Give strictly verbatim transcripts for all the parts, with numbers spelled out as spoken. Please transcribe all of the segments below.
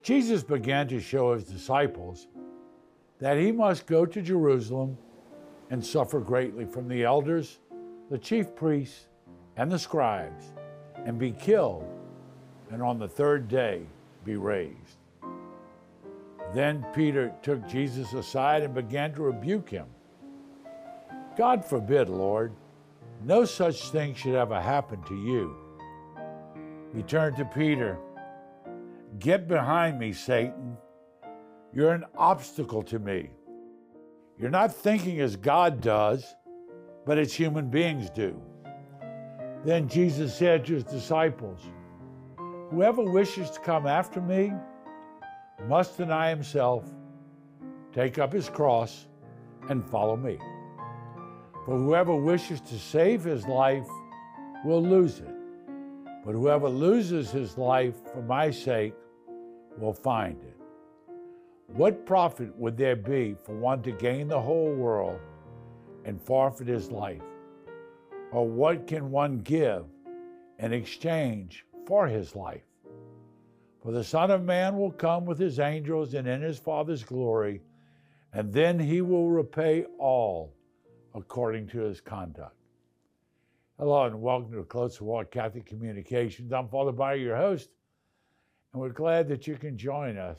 Jesus began to show his disciples that he must go to Jerusalem and suffer greatly from the elders, the chief priests, and the scribes, and be killed, and on the third day be raised. Then Peter took Jesus aside and began to rebuke him. God forbid, Lord, no such thing should ever happen to you. He turned to Peter. Get behind me, Satan. You're an obstacle to me. You're not thinking as God does, but as human beings do. Then Jesus said to his disciples, whoever wishes to come after me must deny himself, take up his cross, and follow me. For whoever wishes to save his life will lose it, but whoever loses his life for my sake will find it. What profit would there be for one to gain the whole world and forfeit his life? Or what can one give in exchange for his life? For the Son of Man will come with his angels and in his Father's glory, and then he will repay all according to his conduct. Hello and welcome to Closer Walk Catholic Communications. I'm Father Byron, your host, and we're glad that you can join us.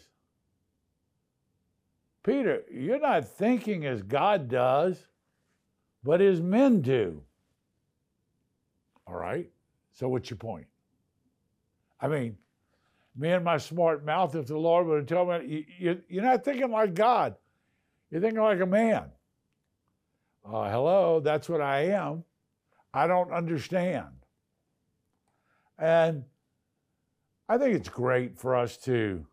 Peter, you're not thinking as God does, but as men do. All right, so what's your point? I mean, me and my smart mouth, if the Lord would have told me, you, you, you're not thinking like God, you're thinking like a man. Uh, hello, that's what I am. I don't understand. And I think it's great for us to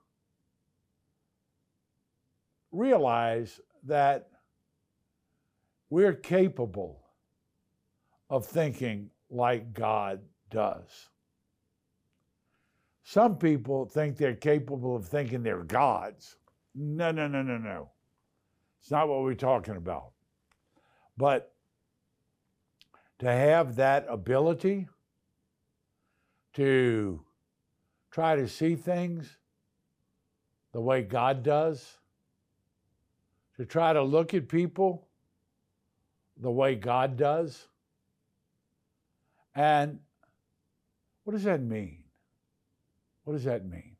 realize that we're capable of thinking like God does. Some people think they're capable of thinking they're gods. No, no, no, no, no. It's not what we're talking about. But to have that ability to try to see things the way God does, to try to look at people the way God does, and what does that mean? What does that mean?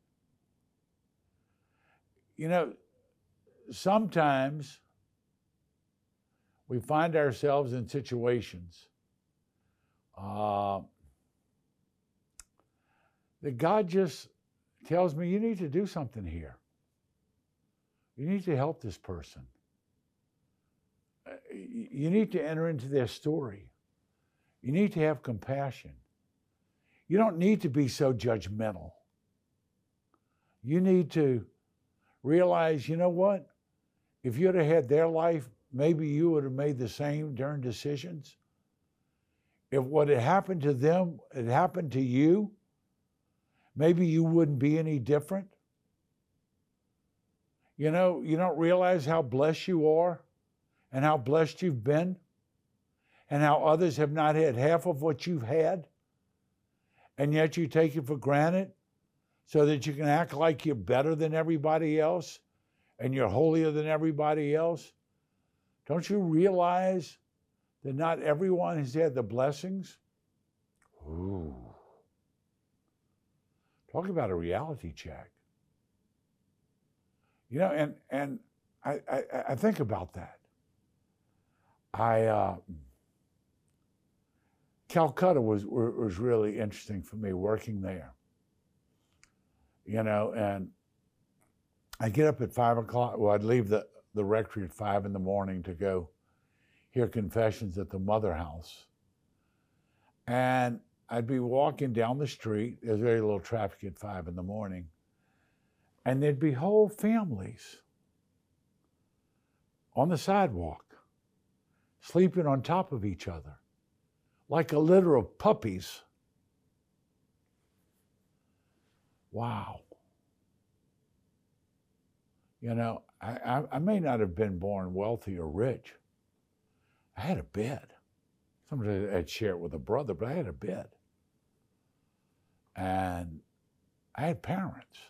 You know, sometimes we find ourselves in situations uh, that God just tells me, you need to do something here. You need to help this person. You need to enter into their story. You need to have compassion. You don't need to be so judgmental. You need to realize, you know what? If you'd have had their life, maybe you would have made the same darn decisions. If what had happened to them had happened to you, maybe you wouldn't be any different. You know, you don't realize how blessed you are and how blessed you've been and how others have not had half of what you've had, and yet you take it for granted so that you can act like you're better than everybody else and you're holier than everybody else. Don't you realize that not everyone has had the blessings? Ooh. Talk about a reality check. You know, and and I, I, I think about that. I uh, Calcutta was was really interesting for me working there. You know, and I get up at five o'clock. Well, I'd leave the the rectory at five in the morning to go hear confessions at the Mother House. And I'd be walking down the street. There's very little traffic at five in the morning. And there'd be whole families on the sidewalk, sleeping on top of each other, like a litter of puppies. Wow. You know, I, I, I may not have been born wealthy or rich. I had a bed. Somebody had shared it with a brother, but I had a bed. And I had parents.